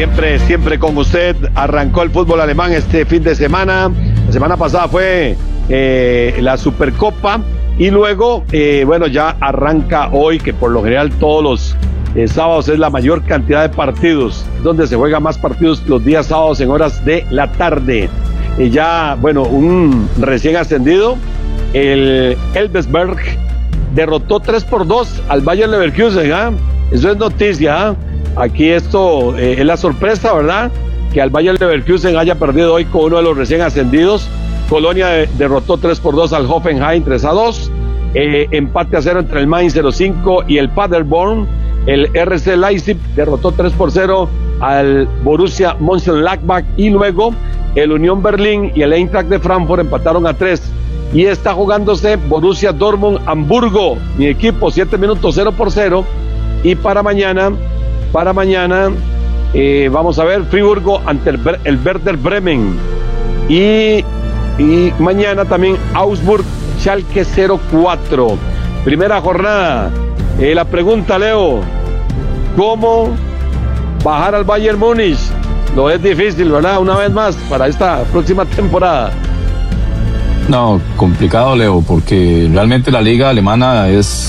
Siempre con usted. Arrancó el fútbol alemán este fin de semana. La semana pasada fue la Supercopa y luego, ya arranca hoy, que por lo general todos los sábados es la mayor cantidad de partidos, donde se juegan más partidos los días sábados en horas de la tarde. Un recién ascendido, el Elversberg, derrotó 3-2 al Bayer Leverkusen, Eso es noticia, Aquí esto es la sorpresa, ¿verdad? Que al Bayer Leverkusen haya perdido hoy con uno de los recién ascendidos. Colonia derrotó 3-2 al Hoffenheim, 3-2. Empate a 0 entre el Mainz 05 y el Paderborn. El RC Leipzig derrotó 3-0 al Borussia Mönchengladbach. Y luego el Unión Berlín y el Eintracht de Frankfurt empataron a 3. Y está jugándose Borussia Dortmund-Hamburgo. Mi equipo, 7 minutos 0-0. Y para mañana, vamos a ver Friburgo ante el Werder Bremen. Y mañana también Augsburg, Schalke 04. Primera jornada. La pregunta, Leo, ¿cómo bajar al Bayern Múnich? Lo es difícil, ¿verdad? Una vez más para esta próxima temporada. No, complicado, Leo, porque realmente la liga alemana es